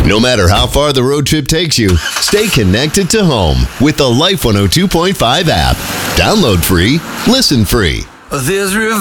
No matter how far the road trip takes you, stay connected to home with the Life 102.5 app. Download free, listen free. There's